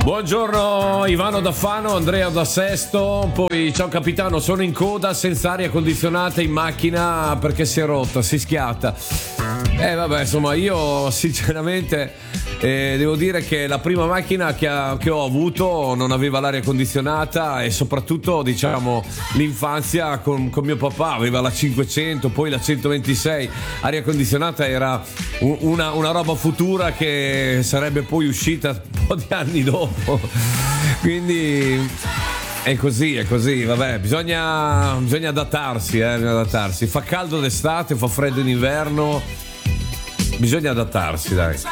Buongiorno Ivano da Fano, Andrea da Sesto. Poi ciao capitano, sono in coda senza aria condizionata in macchina perché si è rotta, si schiatta. Vabbè, insomma, io sinceramente devo dire che la prima macchina che ho avuto non aveva l'aria condizionata, e soprattutto, diciamo, l'infanzia con mio papà aveva la 500, poi la 126. Aria condizionata era una roba futura che sarebbe poi uscita un po' di anni dopo. Quindi è così, vabbè, bisogna adattarsi, adattarsi. Fa caldo d'estate, fa freddo in inverno, bisogna adattarsi, dai.